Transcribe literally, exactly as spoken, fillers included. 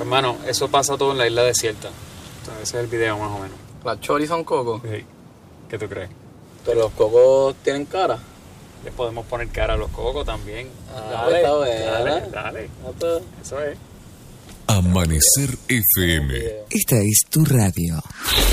Hermano, eso pasa todo en la isla desierta. O sea, ese es el video más o menos. ¿Las choris son cocos? Sí. ¿Qué tú crees? Pero los cocos tienen cara. Les podemos poner cara a los cocos también. Ah, dale, está bueno. dale, dale. Ah, pues. Eso es. Amanecer F M. Esta es tu radio.